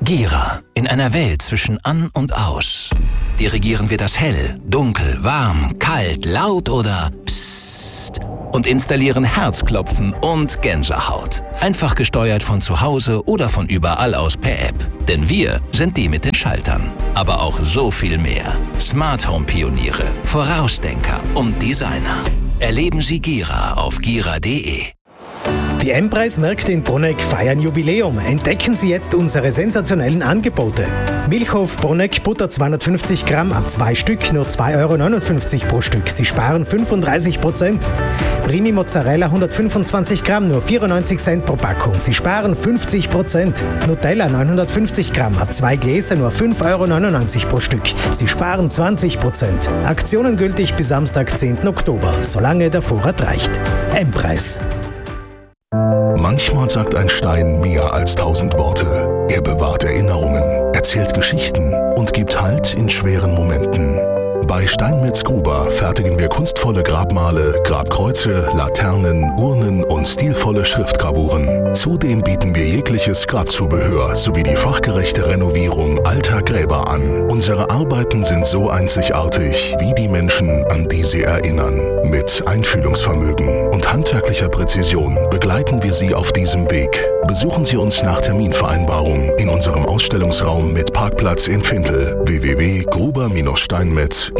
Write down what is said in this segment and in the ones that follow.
Gira. In einer Welt zwischen an und aus. Dirigieren wir das hell, dunkel, warm, kalt, laut oder psst und installieren Herzklopfen und Gänsehaut. Einfach gesteuert von zu Hause oder von überall aus per App. Denn wir sind die mit den Schaltern. Aber auch so viel mehr. Smart Home Pioniere, Vorausdenker und Designer. Erleben Sie Gira auf gira.de. Die M-Preis-Märkte in Bruneck feiern Jubiläum. Entdecken Sie jetzt unsere sensationellen Angebote. Milchhof Bruneck Butter 250 Gramm ab 2 Stück nur 2,59 € pro Stück. Sie sparen 35%. Primi Mozzarella 125 Gramm nur 94 Cent pro Packung. Sie sparen 50%. Nutella 950 Gramm ab 2 Gläser nur 5,99 € pro Stück. Sie sparen 20%. Aktionen gültig bis Samstag, 10. Oktober, solange der Vorrat reicht. M-Preis. Manchmal sagt ein Stein mehr als 1000 Worte. Er bewahrt Erinnerungen, erzählt Geschichten und gibt Halt in schweren Momenten. Bei Steinmetz Gruber fertigen wir kunstvolle Grabmale, Grabkreuze, Laternen, Urnen und stilvolle Schriftgravuren. Zudem bieten wir jegliches Grabzubehör sowie die fachgerechte Renovierung alter Gräber an. Unsere Arbeiten sind so einzigartig wie die Menschen, an die sie erinnern. Mit Einfühlungsvermögen und handwerklicher Präzision begleiten wir Sie auf diesem Weg. Besuchen Sie uns nach Terminvereinbarung in unserem Ausstellungsraum mit Parkplatz in Findel. www.gruber-steinmetz.it.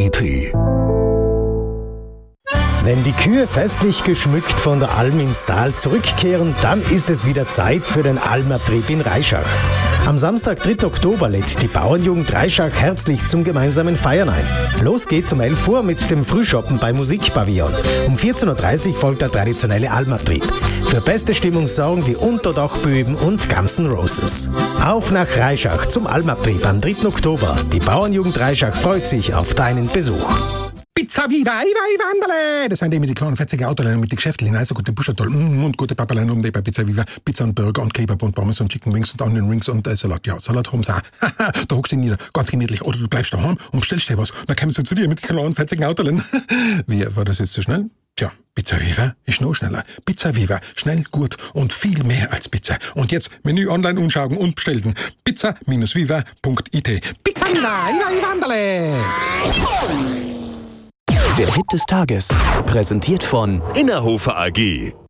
Wenn die Kühe festlich geschmückt von der Alm ins Tal zurückkehren, dann ist es wieder Zeit für den Almabtrieb in Reischach. Am Samstag, 3. Oktober, lädt die Bauernjugend Reischach herzlich zum gemeinsamen Feiern ein. Los geht's um 11 Uhr mit dem Frühschoppen bei Musikpavillon. Um 14.30 Uhr folgt der traditionelle Almabtrieb. Für beste Stimmung sorgen die Unterdachböben und Guns N' Roses. Auf nach Reischach zum Almabtrieb am 3. Oktober. Die Bauernjugend Reischach freut sich auf deinen Besuch. Pizza Viva, Wanderle! Das sind eben die kleinen fetzigen Autolein mit den Geschäftlichen, also gute Buschatoll und gute Papalein um die bei Pizza Viva. Pizza und Burger und Kebab und Pommes und Chicken Wings und Onion Rings und Salat. Ja, Salat haben sie auch. Da hockst du nieder, ganz gemütlich. Oder du bleibst daheim und bestellst dir was. Dann kommst du zu dir mit den kleinen fetzigen Autolein. Wie, war das jetzt so schnell? Tja, Pizza Viva ist noch schneller. Pizza Viva, schnell, gut und viel mehr als Pizza. Und jetzt Menü online anschauen und bestellen. Pizza-viva.it. Pizza Viva, Wanderle! Der Hit des Tages, präsentiert von Innerhofer AG.